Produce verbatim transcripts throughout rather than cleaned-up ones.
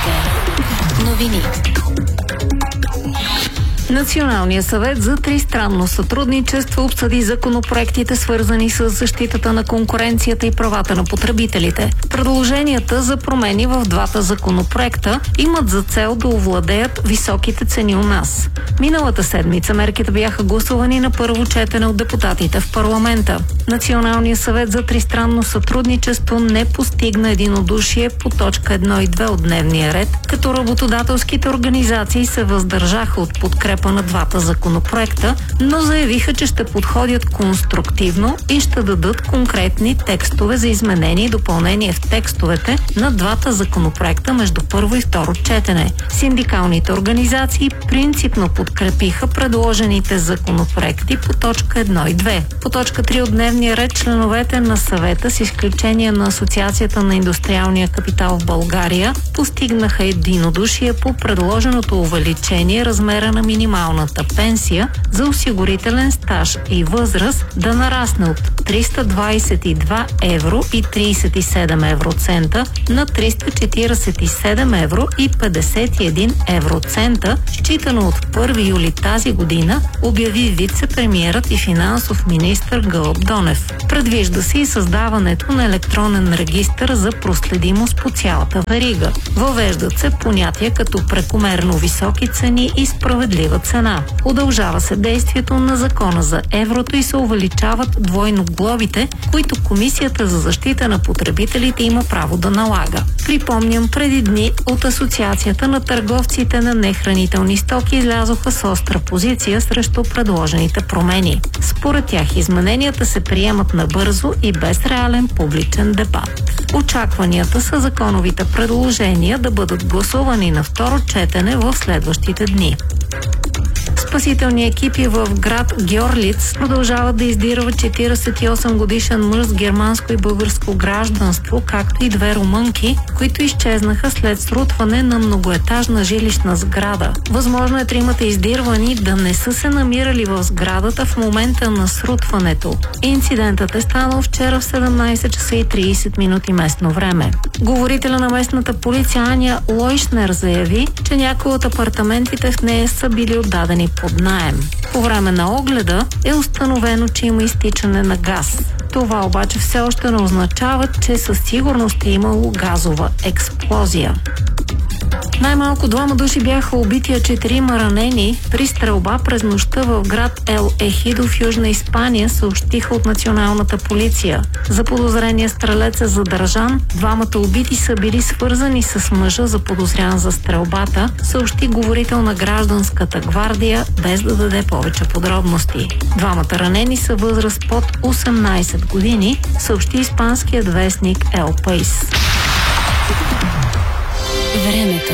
Новини. Националният съвет за тристранно сътрудничество обсъди законопроектите, свързани с защитата на конкуренцията и правата на потребителите. Предложенията за промени в двата законопроекта имат за цел да овладеят високите цени у нас. Миналата седмица мерките бяха гласувани на първо четене от депутатите в парламента. Националният съвет за тристранно сътрудничество не постигна единодушие по точка едно и две от дневния ред, като работодателските организации се въздържаха от подкрепа на двата законопроекта, но заявиха, че ще подходят конструктивно и ще дадат конкретни текстове за изменение и допълнение в текстовете на двата законопроекта между първо и второ четене. Синдикалните организации принципно подкрепиха предложените законопроекти по точка едно и две. По точка три от дневния ред членовете на съвета, с изключение на Асоциацията на индустриалния капитал в България, постигнаха единодушие по предложеното увеличение размера на минималната пенсия за осигурителен стаж и възраст да нарасне от триста двадесет и два евро и тридесет и седем евроцента на триста четиридесет и седем евро и петдесет и един евроцента, считано от първи юли тази година, обяви вице-премиерът и финансов министър Гълъб Донев. Предвижда се и създаването на електронен регистър за проследимост по цялата верига. Въвеждат се понятия като прекомерно високи цени и справедлива цена. Удължава се действието на закона за еврото и се увеличават двойно глобите, които Комисията за защита на потребителите има право да налага. Припомням, преди дни от Асоциацията на търговците на нехранителни стоки излязоха с остра позиция срещу предложените промени. Според тях измененията се приемат набързо и без реален публичен дебат. Очакванията са законовите предложения да бъдат гласувани на второ четене в следващите дни. Спасителни екипи в град Гьорлиц продължават да издирват четиридесет и осем годишен мъж с германско и българско гражданство, както и две румънки, които изчезнаха след срутване на многоетажна жилищна сграда. Възможно е тримата издирвани да не са се намирали в сградата в момента на срутването. Инцидентът е станал вчера в седемнадесет часа и тридесет минути местно време. Говорителя на местната полиция Аня Лойшнер заяви, че някои от апартаментите в нея са били отдадени под наем. По време на огледа е установено, че има изтичане на газ. Това обаче все още не означава, че със сигурност е имало газова експлозия. Най-малко двама души бяха убити, а четирима ранени при стрелба през нощта в град Ел Ехидо в Южна Испания, съобщиха от националната полиция. За подозрение стрелец е задържан. Двамата убити са били свързани с мъжа, заподозрян за стрелбата, съобщи говорител на гражданската гвардия, без да даде повече подробности. Двамата ранени са възраст под осемнадесет години, съобщи испанският вестник Ел Пейс. Времето.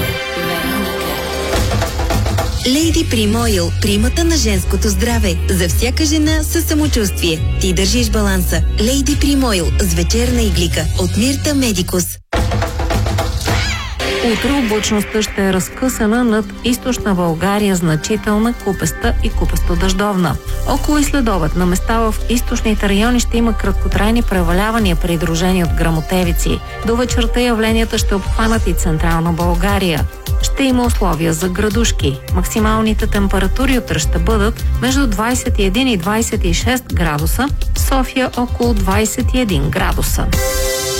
Лейди Прим Ойл. Примата на женското здраве. За всяка жена със самочувствие. Ти държиш баланса. Лейди Прим Ойл с вечерна иглика от Мирта Медикус. Утре облачността ще е разкъсана над източна България, значителна, купеста и купесто-дъждовна. Около и следобед на места в източните райони ще има краткотрайни превалявания, придружени от гръмотевици. До вечерта явленията ще обхванат и централна България. Ще има условия за градушки. Максималните температури утре ще бъдат между двадесет и един и двадесет и шест градуса, в София около двадесет и един градуса.